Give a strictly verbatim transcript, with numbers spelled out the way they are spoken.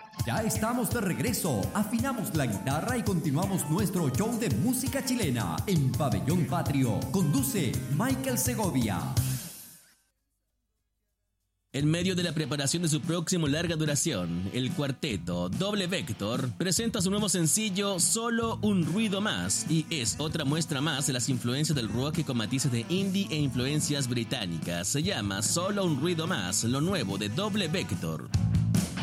Ya estamos de regreso, afinamos la guitarra y continuamos nuestro show de música chilena en Pabellón Patrio. Conduce Michael Segovia. En medio de la preparación de su próximo larga duración, el cuarteto Doble Vector presenta su nuevo sencillo Solo un ruido más, y es otra muestra más de las influencias del rock con matices de indie e influencias británicas. Se llama Solo un ruido más, lo nuevo de Doble Vector.